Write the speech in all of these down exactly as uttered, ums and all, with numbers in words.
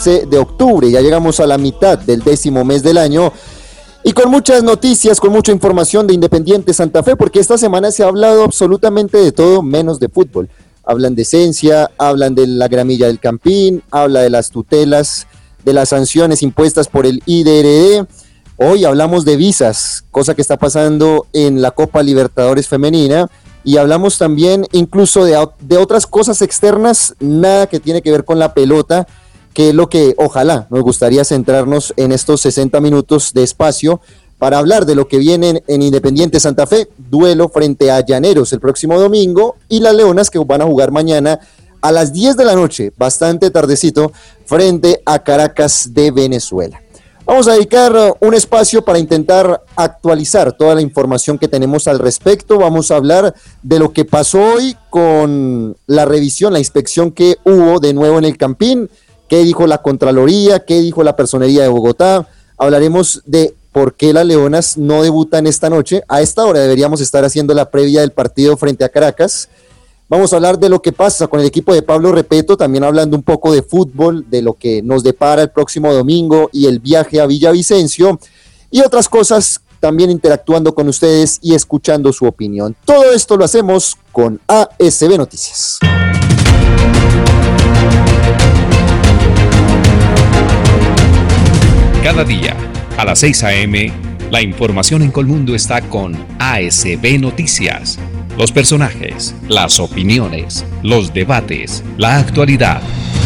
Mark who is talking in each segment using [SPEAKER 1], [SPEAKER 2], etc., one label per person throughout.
[SPEAKER 1] de octubre, ya llegamos a la mitad del décimo mes del año y con muchas noticias, con mucha información de Independiente Santa Fe, porque esta semana se ha hablado absolutamente de todo menos de fútbol. Hablan de esencia, hablan de la gramilla del Campín, habla de las tutelas, de las sanciones impuestas por el I D R D. Hoy hablamos de visas, cosa que está pasando en la Copa Libertadores Femenina, y hablamos también incluso de, de otras cosas externas, nada que tiene que ver con la pelota, que es lo que ojalá nos gustaría centrarnos en estos sesenta minutos de espacio para hablar de lo que viene en, en Independiente Santa Fe, duelo frente a Llaneros el próximo domingo y las Leonas que van a jugar mañana a las diez de la noche, bastante tardecito, frente a Caracas de Venezuela. Vamos a dedicar un espacio para intentar actualizar toda la información que tenemos al respecto. Vamos a hablar de lo que pasó hoy con la revisión, la inspección que hubo de nuevo en el Campín. ¿Qué dijo la Contraloría? ¿Qué dijo la Personería de Bogotá? Hablaremos de por qué las Leonas no debutan esta noche. A esta hora deberíamos estar haciendo la previa del partido frente a Caracas. Vamos a hablar de lo que pasa con el equipo de Pablo Repeto, también hablando un poco de fútbol, de lo que nos depara el próximo domingo y el viaje a Villavicencio y otras cosas, también interactuando con ustedes y escuchando su opinión. Todo esto lo hacemos con A S B Noticias.
[SPEAKER 2] Cada día, a las seis a.m., la información en Colmundo está con A S B Noticias. Los personajes, las opiniones, los debates, la actualidad.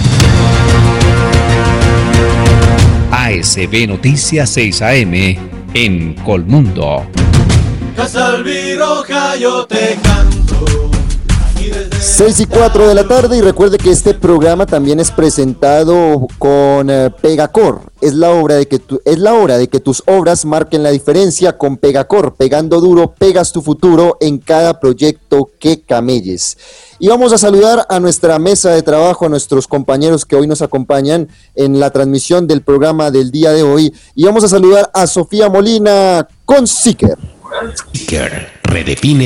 [SPEAKER 2] A S B Noticias seis a.m. en Colmundo.
[SPEAKER 3] Casalviroja, yo te canto.
[SPEAKER 1] seis y cuatro de la tarde, y recuerde que este programa también es presentado con eh, Pegacor. Es la, obra de que tu, es la hora de que tus obras marquen la diferencia con Pegacor. Pegando duro, pegas tu futuro en cada proyecto que camelles. Y vamos a saludar a nuestra mesa de trabajo, a nuestros compañeros que hoy nos acompañan en la transmisión del programa del día de hoy. Y vamos a saludar a Sofía Molina con Siker.
[SPEAKER 2] Siker redefine